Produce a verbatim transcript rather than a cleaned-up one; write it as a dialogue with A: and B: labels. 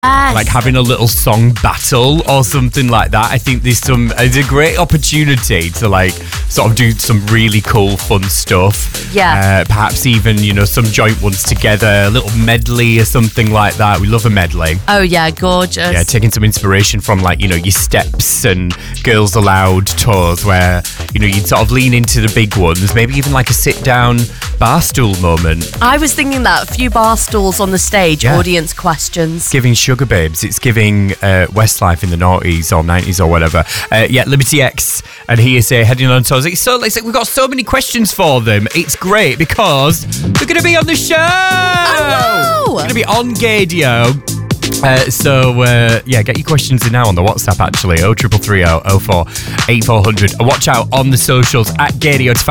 A: Yes.
B: Like having a little song battle or something like that. I think there's some, it's a great opportunity to like sort of do some really cool, fun stuff.
A: Yeah.
B: Uh, perhaps even, you know, some joint ones together, a little medley or something like that. We love a medley.
A: Oh, yeah, gorgeous.
B: Yeah, taking some inspiration from like, you know, your Steps and Girls Aloud tours where, you know, you'd sort of lean into the big ones, maybe even like a sit down bar stool moment.
A: I was thinking that, a few bar stools on the stage,
B: Yeah.
A: audience questions.
B: Giving Sugar Babes, it's giving uh, Westlife in the noughties or nineties or whatever. Uh, yeah, Liberty X and He Is Here heading on tours. It's so, it's like we've got so many questions for them. It's great because they're going to be on the show.
A: Oh, wow.
B: They're going to be on Gadio. Uh, so, uh, yeah, get your questions in now on the WhatsApp, actually. oh three three three oh oh four eight four hundred. Watch out on the socials at Gadio to find